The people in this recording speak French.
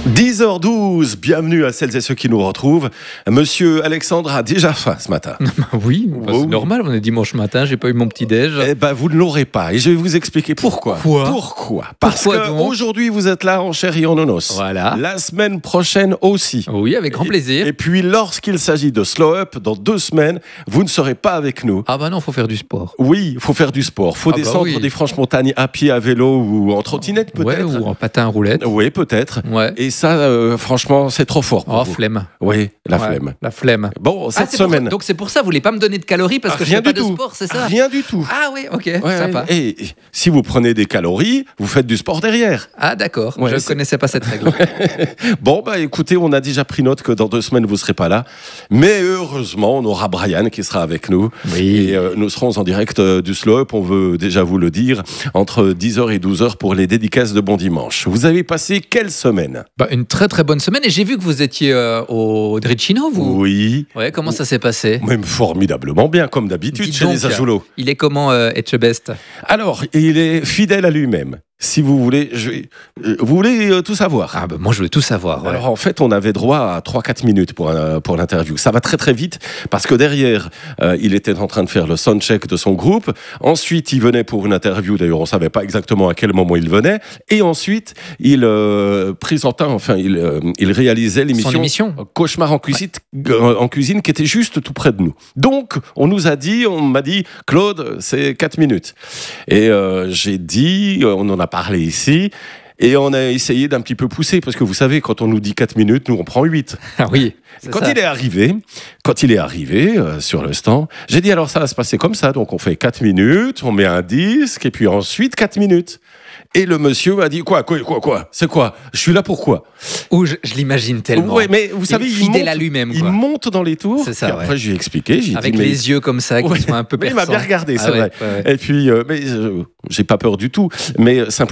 10h12, bienvenue à celles et ceux qui nous retrouvent. Monsieur Alexandre a déjà faim ce matin. Oui, c'est normal, on est dimanche matin, j'ai pas eu mon petit-déj. Eh ben, vous ne l'aurez pas et je vais vous expliquer pourquoi. Pourquoi Parce qu'aujourd'hui, vous êtes là en chair et en onos. Voilà. La semaine prochaine aussi. Oui, avec grand plaisir. Et puis, lorsqu'il s'agit de Slow Up, dans 2 semaines, vous ne serez pas avec nous. Ah bah non, faut faire du sport. Oui, il faut faire du sport. Il faut descendre des franches montagnes à pied, à vélo ou en trottinette peut-être. Ouais, ou en patin à roulette. Oui, peut-être. Ouais. Et ça, franchement, c'est trop fort pour vous. Flemme. Oui, flemme. La flemme. Bon, cette semaine... Donc c'est pour ça, vous voulez pas me donner de calories parce que je fais pas de sport, c'est ça? Rien du tout. Ah oui, ok, sympa. Et si vous prenez des calories, vous faites du sport derrière. Ah d'accord, je ne connaissais pas cette règle. Bon, bah écoutez, on a déjà pris note que dans 2 semaines, vous ne serez pas là. Mais heureusement, on aura Brian qui sera avec nous. Oui. Et nous serons en direct du Slow Up, on veut déjà vous le dire, entre 10h et 12h pour les dédicaces de Bon Dimanche. Vous avez passé quelle semaine ? Une très très bonne semaine. Et j'ai vu que vous étiez au Dricino, vous ? Oui. Ouais, comment ça s'est passé ? Même formidablement bien, comme d'habitude, chez les Ajoulot. Il est comment, Etchebest ? Alors, il est fidèle à lui-même. Si vous voulez, vous voulez tout savoir. Ah moi je veux tout savoir. Ouais. Alors en fait, on avait droit à 3-4 minutes pour l'interview. Ça va très très vite parce que derrière, il était en train de faire le soundcheck de son groupe. Ensuite, il venait pour une interview. D'ailleurs, on savait pas exactement à quel moment il venait. Et ensuite, il présentait, il réalisait l'émission Cauchemar en cuisine qui était juste tout près de nous. Donc, on m'a dit, Claude, c'est 4 minutes. Et j'ai dit, on en a parlé ici, et on a essayé d'un petit peu pousser, parce que vous savez, quand on nous dit 4 minutes, nous on prend 8. Ah oui. Quand il est arrivé sur le stand, j'ai dit alors ça va se passer comme ça, donc on fait 4 minutes, on met un disque, et puis ensuite 4 minutes. Et le monsieur a dit quoi ? C'est quoi ? Je suis là pour quoi ? Je l'imagine tellement. Ouais, mais vous savez, fidèle à lui-même. Il monte dans les tours. C'est ça. Et après, je lui ai expliqué. Avec les yeux comme ça, qui sont un peu perçants. Il m'a bien regardé, c'est vrai. Et puis, mais j'ai pas peur du tout. Mais simplement.